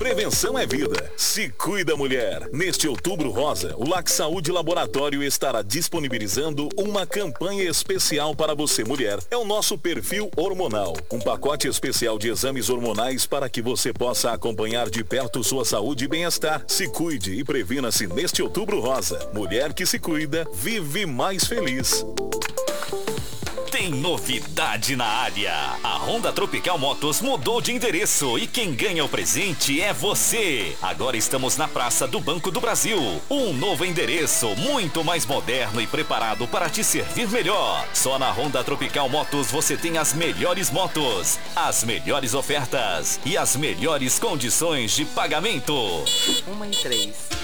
Prevenção é vida. Se cuida, mulher. Neste Outubro Rosa, o LAC Saúde Laboratório estará disponibilizando uma campanha especial para você, mulher. É o nosso perfil hormonal. Um pacote especial de exames hormonais para que você possa acompanhar de perto sua saúde e bem-estar. Se cuide e previna-se neste Outubro Rosa. Mulher que se cuida, vive mais feliz. Tem novidade na área. A Honda Tropical Motos mudou de endereço e quem ganha o presente é você. Agora estamos na Praça do Banco do Brasil. Um novo endereço, muito mais moderno e preparado para te servir melhor. Só na Honda Tropical Motos você tem as melhores motos, as melhores ofertas e as melhores condições de pagamento. 1 em 3.